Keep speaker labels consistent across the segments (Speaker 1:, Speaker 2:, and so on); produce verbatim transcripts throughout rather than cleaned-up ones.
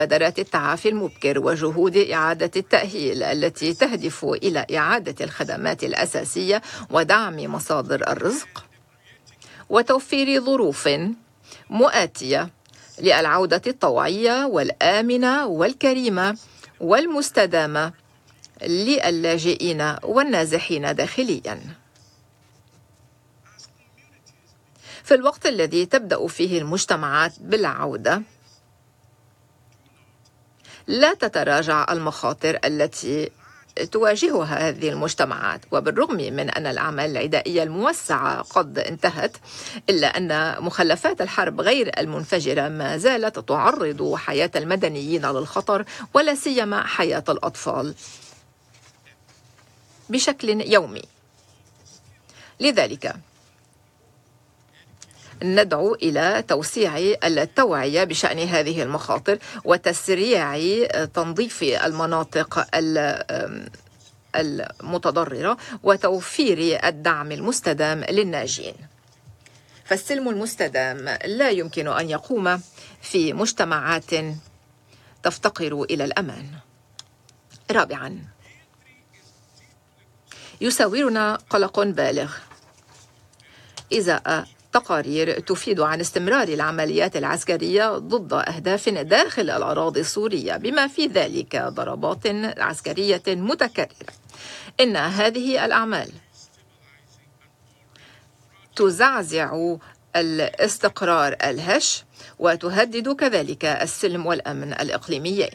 Speaker 1: مبادرات التعافي المبكر وجهود إعادة التأهيل التي تهدف إلى إعادة الخدمات الأساسية ودعم مصادر الرزق، وتوفير ظروف مؤاتية للعودة الطوعية والآمنة والكريمة والمستدامة للاجئين والنازحين داخلياً. في الوقت الذي تبدأ فيه المجتمعات بالعودة، لا تتراجع المخاطر التي تواجهها هذه المجتمعات. وبالرغم من أن الأعمال العدائية الموسعة قد انتهت، إلا أن مخلفات الحرب غير المنفجرة ما زالت تعرض حياة المدنيين للخطر، ولا سيما حياة الأطفال بشكل يومي. لذلك ندعو إلى توسيع التوعية بشأن هذه المخاطر وتسريع تنظيف المناطق المتضررة وتوفير الدعم المستدام للناجين. فالسلم المستدام لا يمكن أن يقوم في مجتمعات تفتقر إلى الأمان. رابعاً، يساورنا قلق بالغ إزاء تقارير تفيد عن استمرار العمليات العسكرية ضد أهداف داخل الأراضي السورية، بما في ذلك ضربات عسكرية متكررة. إن هذه الأعمال تزعزع الاستقرار الهش وتهدد كذلك السلم والأمن الإقليميين.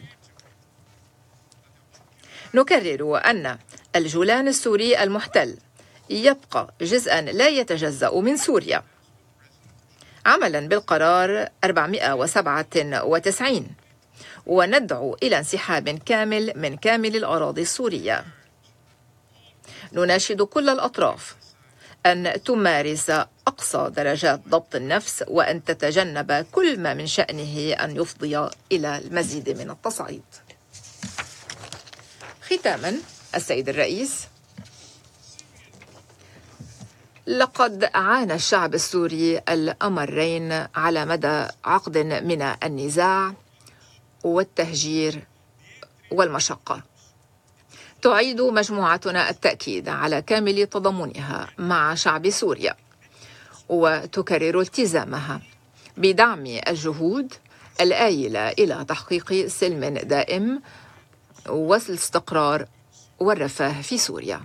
Speaker 1: نكرر أن الجولان السوري المحتل يبقى جزءاً لا يتجزأ من سوريا عملاً بالقرار أربعمائة وسبعة وتسعين، وندعو إلى انسحاب كامل من كامل الأراضي السورية. نناشد كل الأطراف أن تمارس أقصى درجات ضبط النفس وأن تتجنب كل ما من شأنه أن يفضي إلى المزيد من التصعيد. ختاماً، السيد الرئيس، لقد عانى الشعب السوري الأمرين على مدى عقد من النزاع والتهجير والمشقة. تعيد مجموعتنا التأكيد على كامل تضامنها مع شعب سوريا، وتكرر التزامها بدعم الجهود الآيلة إلى تحقيق سلم دائم والاستقرار والرفاه في سوريا.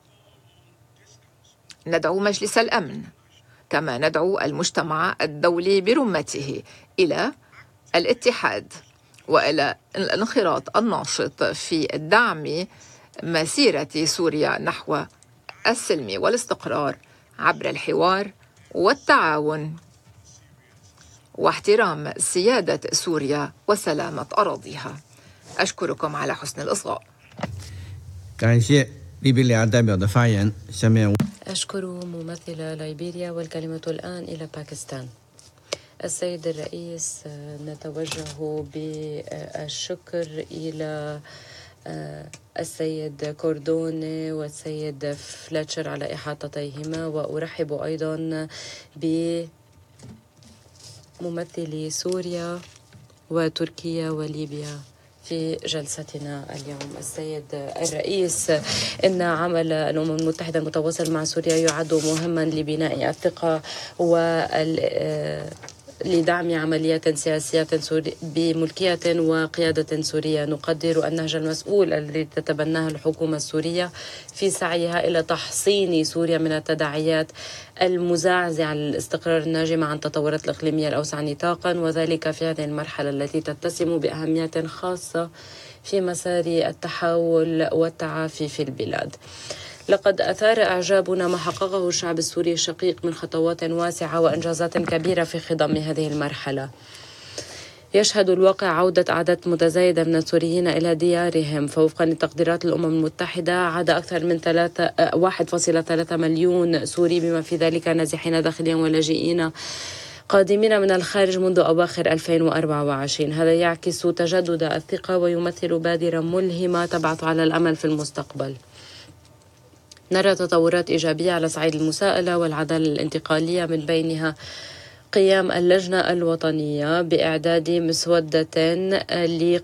Speaker 1: ندعو مجلس الأمن كما ندعو المجتمع الدولي برمته إلى الاتحاد وإلى الانخراط الناشط في دعم مسيرة سوريا نحو السلم والاستقرار عبر الحوار والتعاون واحترام سيادة سوريا وسلامة أراضيها. أشكركم على حسن الإصغاء.
Speaker 2: أشكر ممثل ليبيريا، والكلمة الآن إلى باكستان. السيد الرئيس، نتوجه بالشكر إلى السيد كوردون والسيد فلاتشر على إحاطتيهما، وأرحب أيضا بممثلي سوريا وتركيا وليبيا في جلستنا اليوم. السيد الرئيس، إن عمل الأمم المتحدة المتواصل مع سوريا يعد مهما لبناء الثقة وال لدعم عمليات سياسية بملكية وقيادة سورية. نقدر النهج المسؤول الذي تتبناه الحكومة السورية في سعيها إلى تحصين سوريا من التداعيات المزعزعة للاستقرار الناجمة عن التطورات الإقليمية الأوسع نطاقا، وذلك في هذه المرحلة التي تتسم بأهمية خاصة في مسار التحول والتعافي في البلاد. لقد أثار إعجابنا ما حققه الشعب السوري الشقيق من خطوات واسعة وإنجازات كبيرة في خضم هذه المرحلة. يشهد الواقع عودة أعداد متزايدة من السوريين إلى ديارهم، فوفقا لتقديرات الأمم المتحدة عاد أكثر من واحد فاصلة ثلاثة مليون سوري، بما في ذلك نازحين داخليا ولاجئين قادمين من الخارج منذ أواخر ألفين وأربعة وعشرين. هذا يعكس تجدد الثقة ويمثل بادرة ملهمة تبعث على الأمل في المستقبل. نرى تطورات إيجابية على صعيد المساءلة والعدالة الانتقالية، من بينها قيام اللجنة الوطنية بإعداد مسودة